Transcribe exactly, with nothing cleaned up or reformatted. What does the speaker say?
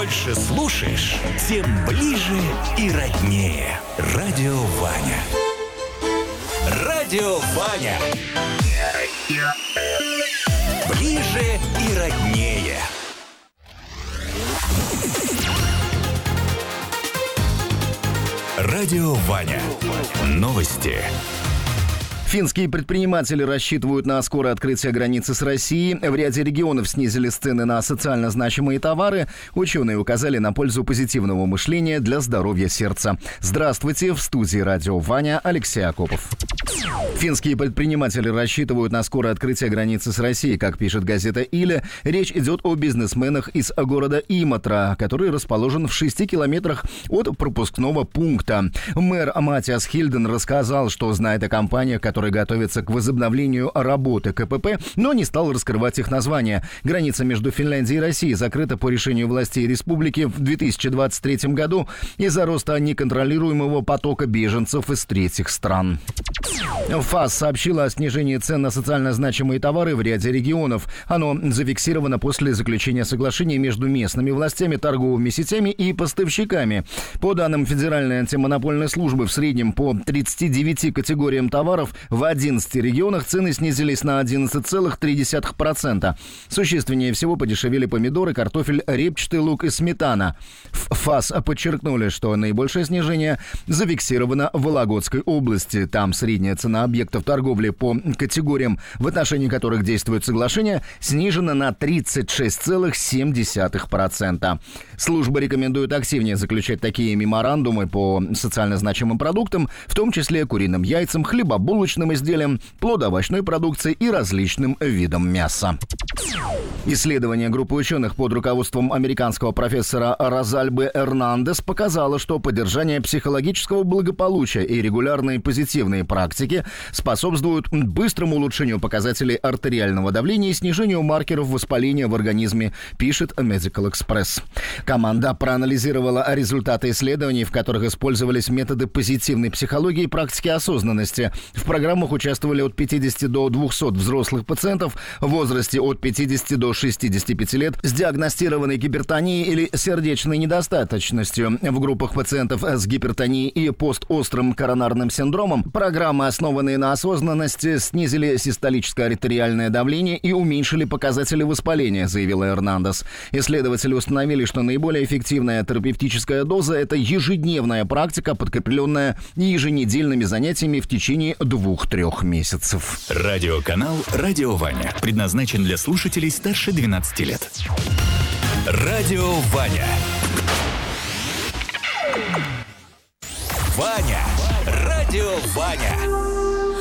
дольше слушаешь, тем ближе и роднее. Радио Ваня. Радио Ваня. Ближе и роднее. Радио Ваня. Новости. Финские предприниматели рассчитывают на скорое открытие границы с Россией. В ряде регионов снизили цены на социально значимые товары. Ученые указали на пользу позитивного мышления для здоровья сердца. Здравствуйте, в студии Радио Ваня Алексей Акопов. Финские предприниматели рассчитывают на скорое открытие границы с Россией. Как пишет газета «Иле», речь идет о бизнесменах из города Иматра, который расположен в шести километрах от пропускного пункта. Мэр Матиас Хильден рассказал, что знает о компаниях, которые готовятся к возобновлению работы КПП, но не стал раскрывать их название. Граница между Финляндией и Россией закрыта по решению властей республики в две тысячи двадцать третьем году из-за роста неконтролируемого потока беженцев из третьих стран. ФАС сообщила о снижении цен на социально значимые товары в ряде регионов. Оно зафиксировано после заключения соглашений между местными властями, торговыми сетями и поставщиками. По данным Федеральной антимонопольной службы, в среднем по тридцати девяти категориям товаров в одиннадцати регионах цены снизились на одиннадцать целых три десятых процента. Существеннее всего подешевели помидоры, картофель, репчатый лук и сметана. В ФАС подчеркнули, что наибольшее снижение зафиксировано в Вологодской области. Там средняя цена объектов торговли по категориям, в отношении которых действует соглашение, снижена на тридцать шесть целых семь десятых процента. Служба рекомендует активнее заключать такие меморандумы по социально значимым продуктам, в том числе куриным яйцам, хлебобулочным изделиям, плодоовощной продукции и различным видам мяса. Исследование группы ученых под руководством американского профессора Розальбы Эрнандес показало, что поддержание психологического благополучия и регулярные позитивные практики способствуют быстрому улучшению показателей артериального давления и снижению маркеров воспаления в организме, пишет Medical Express. Команда проанализировала результаты исследований, в которых использовались методы позитивной психологии и практики осознанности. В программах участвовали от пятидесяти до двухсот взрослых пациентов в возрасте от пятидесяти до шестидесяти пяти лет с диагностированной гипертонией или сердечной недостаточностью. В группах пациентов с гипертонией и постострым коронарным синдромом программы, основанные на осознанности, снизили систолическое артериальное давление и уменьшили показатели воспаления, заявила Эрнандес. Исследователи установили, что наиболее эффективная терапевтическая доза – это ежедневная практика, подкрепленная еженедельными занятиями в течение двух-трех месяцев. Радиоканал «Радио Ваня» предназначен для слушателей старше двенадцати лет. Радио Ваня. Ваня. Радио Ваня.